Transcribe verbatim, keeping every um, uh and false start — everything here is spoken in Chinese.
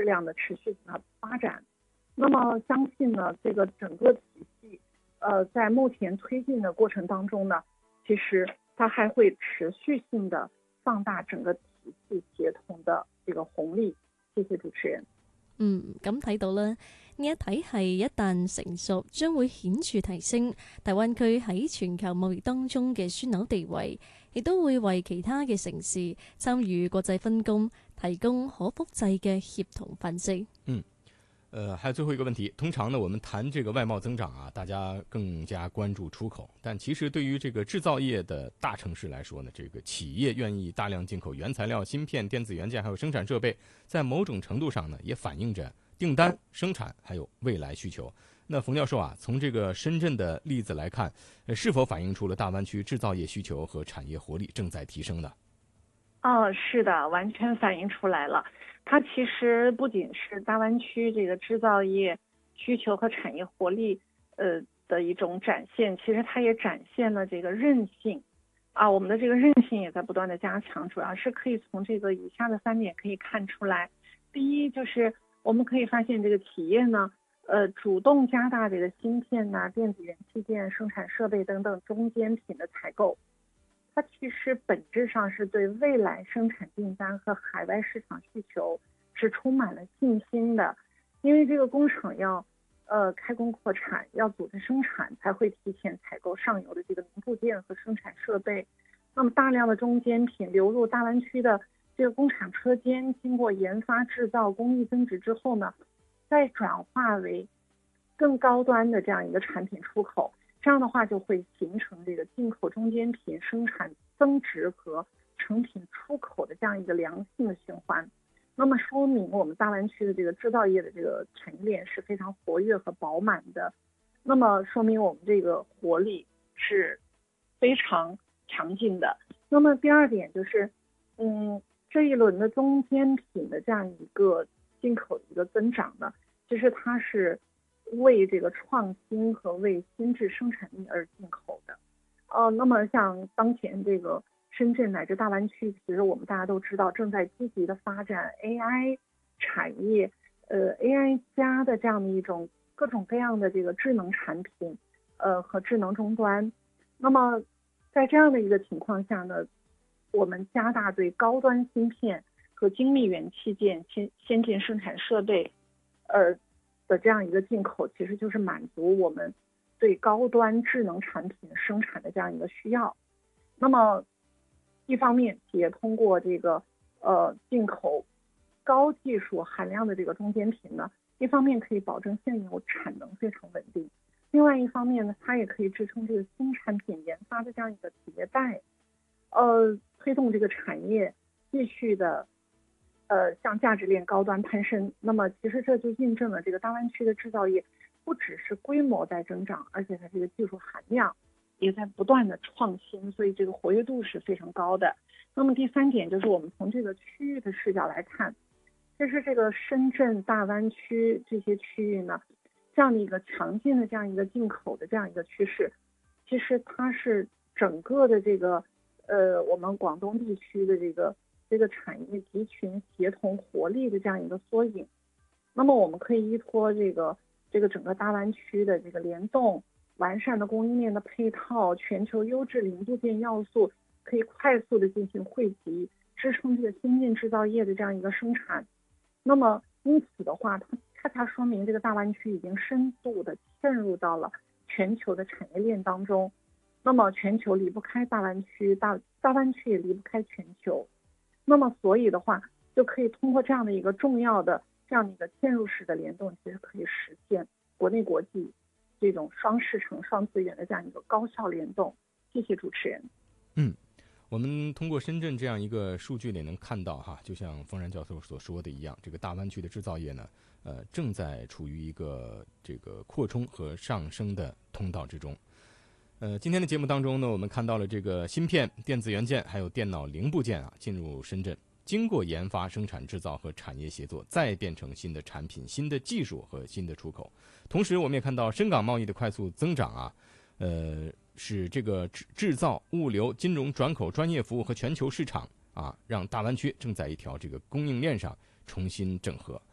量的持续性的发展。那么相信呢，这个整个体系，呃，在目前推进的过程当中呢，其實它還會持續性的放大整個體系協同的這個紅利。謝謝主持人。 嗯，咁睇到啦，呢一體系一旦成熟，將會顯著提升大灣區喺全球貿易當中嘅樞紐地位，亦都會為其他嘅城市參與國際分工提供可複製嘅協同範式。 嗯。呃，还有最后一个问题，通常呢，我们谈这个外贸增长啊，大家更加关注出口，但其实对于这个制造业的大城市来说呢，这个企业愿意大量进口原材料、芯片、电子元件还有生产设备，在某种程度上呢，也反映着订单、生产还有未来需求。那冯教授啊，从这个深圳的例子来看，呃，是否反映出了大湾区制造业需求和产业活力正在提升呢？ 哦，是的，完全反映出来了。它其实不仅是大湾区这个制造业需求和产业活力呃的一种展现，其实它也展现了这个韧性啊，我们的这个韧性也在不断的加强，主要是可以从这个以下的三点可以看出来。第一，就是我们可以发现这个企业呢呃主动加大这个芯片呐、电子元器件、生产设备等等中间品的采购。它其实本质上是对未来生产订单和海外市场需求是充满了信心的，因为这个工厂要呃开工扩产，要组织生产，才会提前采购上游的这个零部件和生产设备。那么大量的中间品流入大湾区的这个工厂车间，经过研发制造、工艺增值之后呢，再转化为更高端的这样一个产品出口。这样的话就会形成这个进口中间品生产增值和成品出口的这样一个良性的循环。那么说明我们大湾区的这个制造业的这个产业链是非常活跃和饱满的，那么说明我们这个活力是非常强劲的。那么第二点就是嗯，这一轮的中间品的这样一个进口的一个增长呢，其实它是为这个创新和为新质生产力而进口的。呃，那么像当前这个深圳乃至大湾区，其实我们大家都知道正在积极的发展 A I 产业，呃 A I 加的这样的一种各种各样的这个智能产品，呃和智能终端。那么在这样的一个情况下呢，我们加大对高端芯片和精密元器件、先先进生产设备，呃的这样一个进口，其实就是满足我们对高端智能产品生产的这样一个需要。那么一方面也通过这个呃进口高技术含量的这个中间品呢，一方面可以保证现有产能非常稳定，另外一方面呢，它也可以支撑这个新产品研发的这样一个迭代，呃推动这个产业继续的呃，向价值链高端攀升。那么其实这就印证了这个大湾区的制造业不只是规模在增长，而且它这个技术含量也在不断的创新，所以这个活跃度是非常高的。那么第三点就是我们从这个区域的视角来看，其实这个深圳、大湾区这些区域呢，这样的一个强劲的这样一个进口的这样一个趋势，其实它是整个的这个呃我们广东地区的这个这个产业集群协同活力的这样一个缩影。那么我们可以依托这个这个整个大湾区的这个联动、完善的供应链的配套、全球优质零部件要素，可以快速的进行汇集，支撑这个先进制造业的这样一个生产。那么因此的话，它恰恰说明这个大湾区已经深度的嵌入到了全球的产业链当中。那么全球离不开大湾区，大大湾区也离不开全球。那么所以的话，就可以通过这样的一个重要的这样的一个嵌入式的联动，其实可以实现国内国际这种双市场双资源的这样一个高效联动。谢谢主持人。 嗯，我们通过深圳这样一个数据里能看到哈，就像冯然教授所说的一样，这个大湾区的制造业呢，呃，正在处于一个这个扩充和上升的通道之中。呃，今天的节目当中呢，我们看到了这个芯片、电子元件还有电脑零部件啊进入深圳，经过研发、生产制造和产业协作，再变成新的产品、新的技术和新的出口。同时，我们也看到深港贸易的快速增长啊，呃，使这个制造、物流、金融、转口、专业服务和全球市场啊，让大湾区正在一条这个供应链上重新整合。